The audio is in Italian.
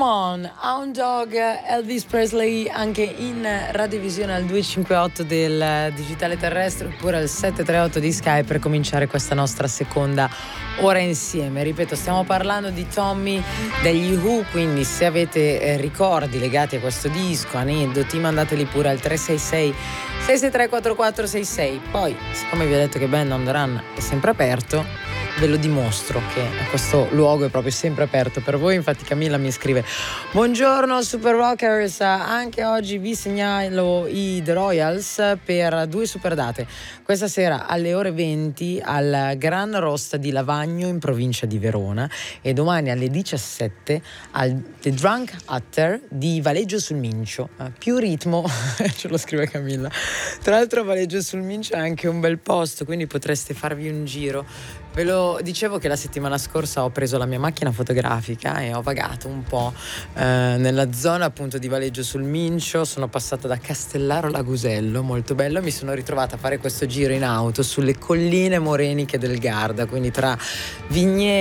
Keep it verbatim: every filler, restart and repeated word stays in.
Come on, Hound Dog, Elvis Presley, anche in radiovisione al due cinque otto del digitale terrestre oppure al sette tre otto di Sky per cominciare questa nostra seconda ora insieme. Ripeto, stiamo parlando di Tommy degli Who, quindi se avete eh, ricordi legati a questo disco, aneddoti, mandateli pure al tre sei sei sei sei tre quattro quattro sei sei. Poi, siccome vi ho detto che Band on the Run è sempre aperto, ve lo dimostro che questo luogo è proprio sempre aperto per voi. Infatti Camilla mi scrive: buongiorno Super Rockers, anche oggi vi segnalo i The Royals per due super date. Questa sera alle ore venti al Gran Rosta di Lavagno in provincia di Verona e domani alle diciassette al The Drunk Hatter di Valeggio sul Mincio. Eh, più ritmo, ce lo scrive Camilla. Tra l'altro Valeggio sul Mincio è anche un bel posto, quindi potreste farvi un giro. Ve lo dicevo che la settimana scorsa ho preso la mia macchina fotografica e ho vagato un po' eh, nella zona appunto di Valeggio sul Mincio. Sono passata da Castellaro Lagusello, molto bello. Mi sono ritrovata a fare questo giro in auto sulle colline moreniche del Garda, quindi tra vigneti